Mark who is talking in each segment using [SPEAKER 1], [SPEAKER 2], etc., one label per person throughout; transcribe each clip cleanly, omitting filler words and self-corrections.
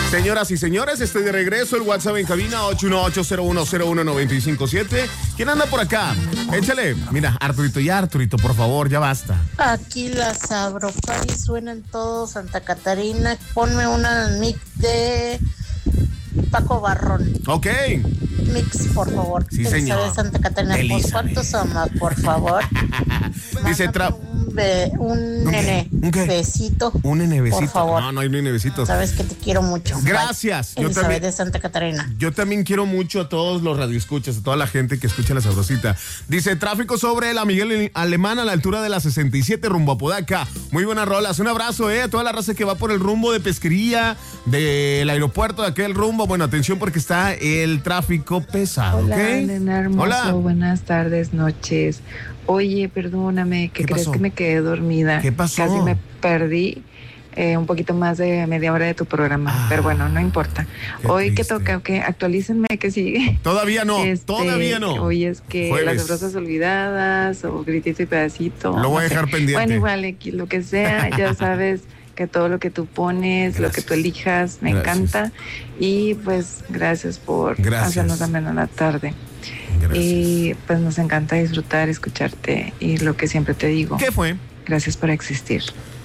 [SPEAKER 1] Señoras y señores, estoy de regreso. El WhatsApp en cabina 818-0101-957. ¿Quién anda por acá? Échale. Mira, Arturito, por favor, ya basta.
[SPEAKER 2] Aquí las Sabrocari suenan todos, Santa Catarina. Ponme una mix de Paco Barrón.
[SPEAKER 1] Ok.
[SPEAKER 2] Mix, por favor.
[SPEAKER 1] Sí, señor.
[SPEAKER 2] De Santa Catarina.
[SPEAKER 1] Elizabeth.
[SPEAKER 2] ¿Cuántos somos, por favor?
[SPEAKER 1] Dice
[SPEAKER 2] un nene.
[SPEAKER 1] ¿Un qué?
[SPEAKER 2] Besito.
[SPEAKER 1] Un nene besito.
[SPEAKER 2] Por favor.
[SPEAKER 1] No hay nene besitos.
[SPEAKER 2] Sabes que te quiero mucho.
[SPEAKER 1] Gracias.
[SPEAKER 2] Bye. Elizabeth de Santa Catarina.
[SPEAKER 1] Yo también quiero mucho a todos los radioescuchas, a toda la gente que escucha La Sabrosita. Dice, tráfico sobre la Miguel Alemán a la altura de la 67 rumbo a Podaca. Muy buenas rolas. Un abrazo, a toda la raza que va por el rumbo de Pesquería, del aeropuerto de aquel rumbo. Bueno, atención porque está el tráfico pesado,
[SPEAKER 3] Hola,
[SPEAKER 1] ¿ok?
[SPEAKER 3] nena hermoso.
[SPEAKER 1] Hola.
[SPEAKER 3] Buenas tardes, noches. Oye, perdóname, ¿qué crees
[SPEAKER 1] pasó?
[SPEAKER 3] que me quedé dormida?
[SPEAKER 1] ¿Qué pasó?
[SPEAKER 3] Casi me perdí un poquito más de media hora de tu programa, pero bueno, no importa. Hoy
[SPEAKER 1] triste.
[SPEAKER 3] que toca, ok, actualícenme que sigue.
[SPEAKER 1] Todavía no, todavía no.
[SPEAKER 3] Hoy es que
[SPEAKER 1] Jueves.
[SPEAKER 3] Las Sabrosas Olvidadas o Gritito y Pedacito.
[SPEAKER 1] Lo voy a
[SPEAKER 3] no sé.
[SPEAKER 1] dejar pendiente.
[SPEAKER 3] Bueno, igual, X, lo que sea, ya sabes que todo lo que tú pones, lo que tú elijas, me encanta. Y pues gracias por hacernos ameno la tarde.
[SPEAKER 1] Gracias.
[SPEAKER 3] Y pues nos encanta disfrutar, escucharte y lo que siempre te digo.
[SPEAKER 1] ¿Qué fue?
[SPEAKER 3] Gracias por existir.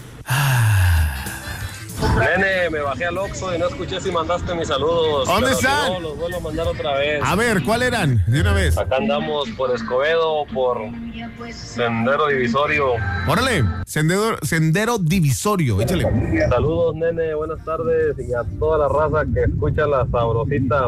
[SPEAKER 4] Nene, me bajé al Oxxo y no escuché si mandaste mis saludos.
[SPEAKER 1] ¿Dónde
[SPEAKER 4] pero
[SPEAKER 1] están?
[SPEAKER 4] Si no, los vuelvo a mandar otra vez.
[SPEAKER 1] A ver, ¿cuál eran? De una vez.
[SPEAKER 4] Acá andamos por Escobedo, por Sendero Divisorio.
[SPEAKER 1] Órale, sendero divisorio, échale.
[SPEAKER 4] Saludos, nene, buenas tardes y a toda la raza que escucha La Sabrosita.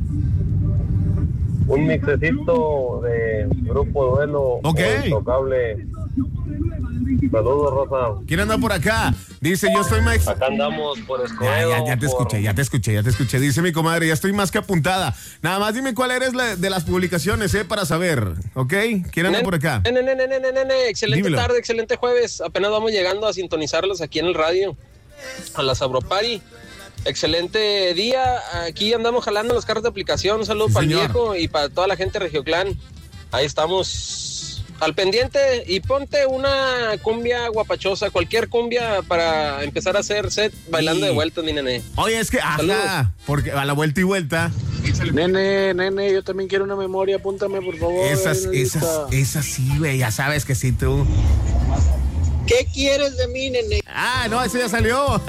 [SPEAKER 4] Un mixecito de Grupo Duelo.
[SPEAKER 1] Ok.
[SPEAKER 4] Intocable. Saludos, Rosa.
[SPEAKER 1] ¿Quién anda por acá? Dice, yo estoy más...
[SPEAKER 4] Acá andamos por Escobedo.
[SPEAKER 1] Ya te escuché. Dice mi comadre, ya estoy más que apuntada. Nada más dime cuál eres de las publicaciones, para saber, ¿ok? ¿Quién anda por acá?
[SPEAKER 5] Nene, excelente
[SPEAKER 1] Dímelo.
[SPEAKER 5] tarde, excelente jueves. Apenas vamos llegando a sintonizarlos aquí en el radio, a la Sabropari. Excelente día, aquí andamos jalando los carros de aplicación. Un saludo
[SPEAKER 1] Sí,
[SPEAKER 5] para el
[SPEAKER 1] señor.
[SPEAKER 5] viejo y para toda la gente de Regioclán. Ahí estamos al pendiente y ponte una cumbia guapachosa, cualquier cumbia para empezar a hacer set bailando de vuelta, mi nene.
[SPEAKER 1] Oye, es que,
[SPEAKER 5] Saludos.
[SPEAKER 1] porque a la vuelta y vuelta,
[SPEAKER 6] Nene, yo también quiero una memoria, apúntame por favor.
[SPEAKER 1] esas sí, güey, ya sabes que sí tú.
[SPEAKER 6] ¿Qué quieres de mí, nene?
[SPEAKER 1] No, ese ya salió.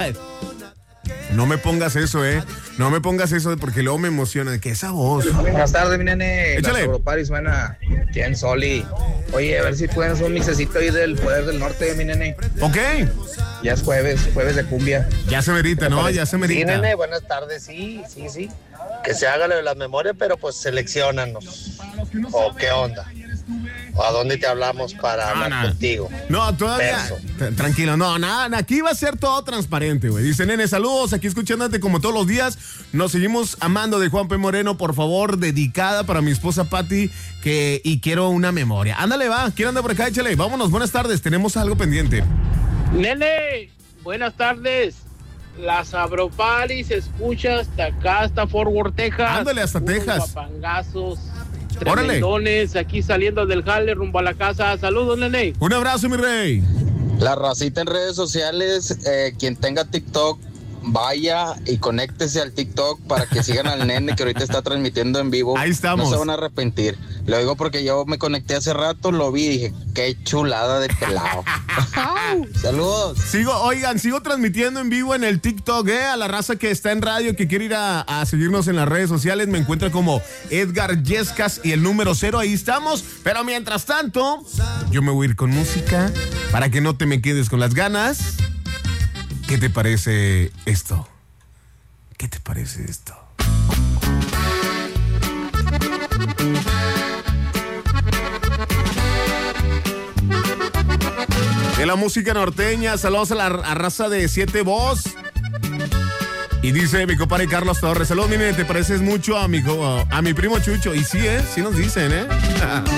[SPEAKER 1] No me pongas eso, No me pongas eso porque luego me emociona. Que esa voz.
[SPEAKER 7] Buenas tardes, mi nene.
[SPEAKER 1] Échale.
[SPEAKER 7] La Sabropari suena bien soli. Oye, a ver si pueden hacer un mixecito ahí del Poder del Norte, mi nene.
[SPEAKER 1] Ok.
[SPEAKER 7] Ya es jueves de cumbia.
[SPEAKER 1] Ya se merita, ¿no? Ya se
[SPEAKER 8] Sí,
[SPEAKER 1] merita.
[SPEAKER 8] nene, buenas tardes, sí. Que se haga lo de las memorias, pero pues selecciónanos. ¿O qué onda? ¿O a dónde te hablamos para hablar contigo?
[SPEAKER 1] No, todavía. Tranquilo, nada. Aquí va a ser todo transparente, güey. Dice, nene, saludos. Aquí escuchándote como todos los días. Nos seguimos amando de Juan P. Moreno, por favor, dedicada para mi esposa Patti, y quiero una memoria. Ándale, va. ¿Quién anda por acá? Échale. Vámonos, buenas tardes. Tenemos algo pendiente.
[SPEAKER 6] Nene, buenas tardes. La Sabropari se escucha hasta acá, hasta Fort Worth, Texas.
[SPEAKER 1] Ándale, hasta
[SPEAKER 6] Unos
[SPEAKER 1] Texas.
[SPEAKER 6] Guapangazos,
[SPEAKER 1] Órale.
[SPEAKER 6] tremendones, aquí saliendo del jale rumbo a la casa. Saludos, nene.
[SPEAKER 1] Un abrazo, mi rey.
[SPEAKER 9] La racita en redes sociales, quien tenga TikTok, vaya y conéctese al TikTok para que sigan al nene que ahorita está transmitiendo en vivo.
[SPEAKER 1] Ahí estamos.
[SPEAKER 9] No se van a arrepentir. Lo digo porque yo me conecté hace rato, lo vi y dije, qué chulada de pelado. Saludos.
[SPEAKER 1] Sigo transmitiendo en vivo en el TikTok, a la raza que está en radio, que quiere ir a seguirnos en las redes sociales. Me encuentra como Edgar Yescas y el número 0, ahí estamos. Pero mientras tanto, yo me voy a ir con música para que no te me quedes con las ganas. ¿Qué te parece esto? ¿Qué te parece esto? De la música norteña, saludos a la raza de 7 Voz. Y dice mi compadre Carlos Torres, saludos, mi nene, te pareces mucho a mi primo Chucho. Y sí, sí nos dicen,